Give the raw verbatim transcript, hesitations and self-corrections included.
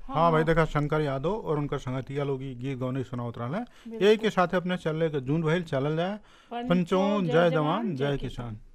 हाँ भाई, देखा शंकर यादव और उनका संगतिया लोग ई गीत गौनी सुनावत रहा। यही के साथ अपने चल के जून भइल चलल जाए। पंचो पंचों जय जय जवान जवान जय जय किसान। किसान।